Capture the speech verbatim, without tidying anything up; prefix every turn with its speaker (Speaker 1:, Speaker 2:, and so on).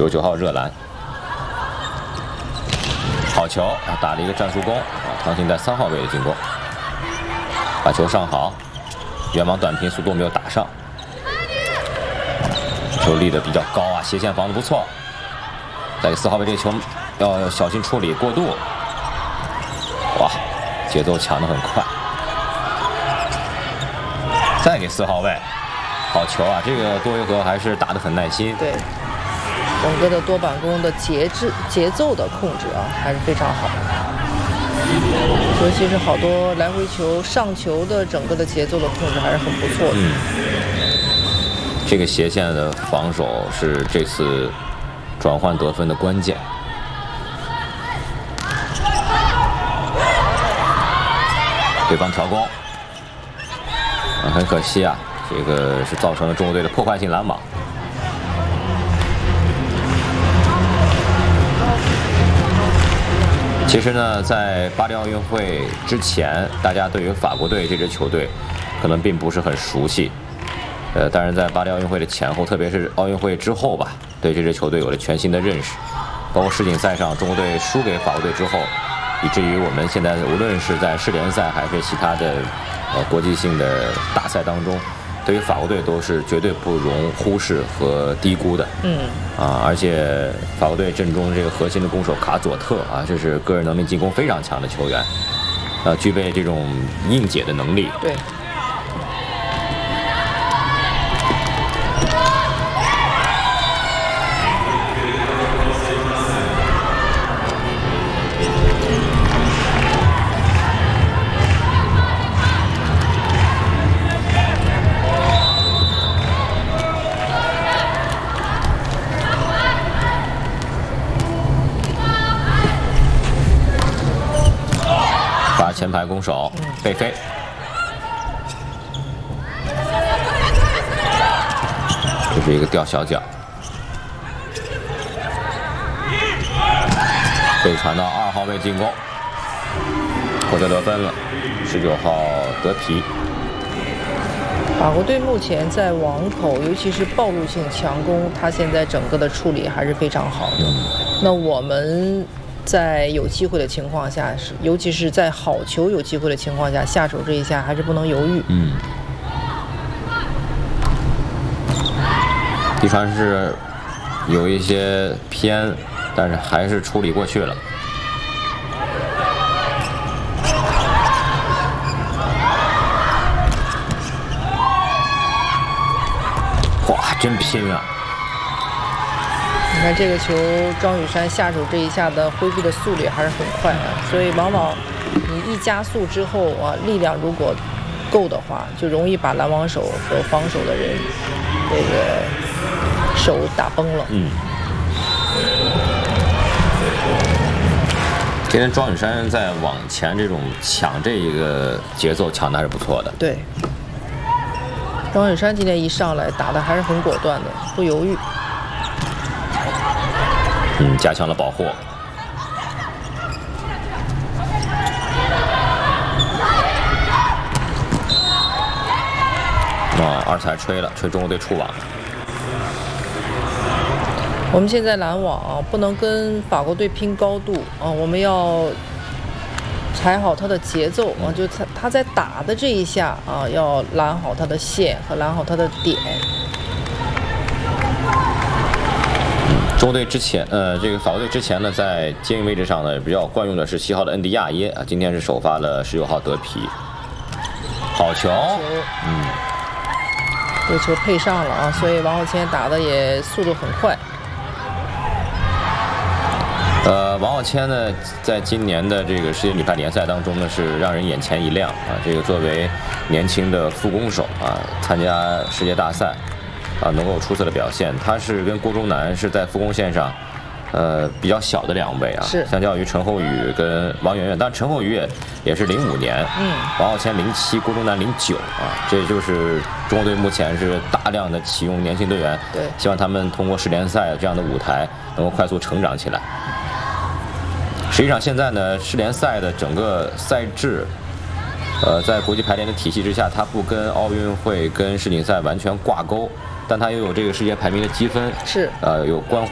Speaker 1: 九十九号热兰，好球啊，打了一个战术攻啊，唐鑫在三号位的进攻，把球上好，远网短平，速度没有打上，球立的比较高啊，斜线防的不错，在四号位这个球要要小心处理过渡，哇，节奏抢得很快，再给四号位。 好球啊！这个多维和还是打得很耐心。
Speaker 2: 对，整个的多板弓的节制、节奏的控制啊，还是非常好。尤其是好多来回球、上球的整个的节奏的控制还是很不错的。
Speaker 1: 嗯，这个斜线的防守是这次转换得分的关键。对方调攻，啊，很可惜啊。 这个是造成了中国队的破坏性拦网。其实呢，在巴黎奥运会之前，大家对于法国队这支球队可能并不是很熟悉。呃，但是在巴黎奥运会的前后，特别是奥运会之后吧，对这支球队有了全新的认识。包括世锦赛上中国队输给法国队之后，以至于我们现在无论是在世联赛还是其他的呃国际性的大赛当中。 对于法国队都是绝对不容忽视和低估的，
Speaker 2: 嗯，
Speaker 1: 啊，而且法国队阵中这个核心的攻手卡佐特啊，这是个人能力进攻非常强的球员，呃，具备这种硬解的能力。
Speaker 2: 对。
Speaker 1: 前排攻手贝飞，这是一个吊小脚，被传到二号位进攻，获得得分了，十九号德皮。
Speaker 2: 法国队目前在网口，尤其是暴露性强攻，他现在整个的处理还是非常好的。嗯、那我们。 在有机会的情况下，是尤其是在好球有机会的情况下，下手这一下还是不能犹豫。
Speaker 1: 嗯。地传是有一些偏，但是还是处理过去了。哇，真拼啊！
Speaker 2: 你看这个球，庄宇珊下手这一下的恢复的速率还是很快的，所以往往你一加速之后啊，力量如果够的话，就容易把拦网手和防守的人这个手打崩了。
Speaker 1: 嗯。今天庄宇珊在往前这种抢这一个节奏抢的还是不错的。
Speaker 2: 对。庄宇珊今天一上来打的还是很果断的，不犹豫。
Speaker 1: 嗯，加强了保护。啊，二彩吹了，吹中国队出网。
Speaker 2: 我们现在拦网啊，不能跟法国队拼高度啊，我们要踩好他的节奏啊，就他他在打的这一下啊，要拦好他的线和拦好他的点。
Speaker 1: 中国队之前，呃，这个法国队之前呢，在接应位置上呢，比较惯用的是七号的恩迪亚耶啊，今天是首发了十九号德皮，好球，嗯，
Speaker 2: 这球配上了啊，所以王浩谦打的也速度很快。
Speaker 1: 呃，王浩谦呢，在今年的这个世界女排联赛当中呢，是让人眼前一亮啊，这个作为年轻的副攻手啊，参加世界大赛。 啊，能够出色的表现，他是跟郭忠南是在副攻线上，呃，比较小的两位啊，
Speaker 2: 是
Speaker 1: 相较于陈厚宇跟王媛媛，当然陈厚宇也也是零五年，
Speaker 2: 嗯，
Speaker 1: 王浩谦零七，郭忠南零九啊，这就是中国队目前是大量的启用年轻队员，
Speaker 2: 对，
Speaker 1: 希望他们通过世联赛这样的舞台能够快速成长起来。实际上现在呢，世联赛的整个赛制。 呃，在国际排联的体系之下，它不跟奥运会、跟世锦赛完全挂钩，但它又有这个世界排名的积分，
Speaker 2: 是，
Speaker 1: 呃，有关。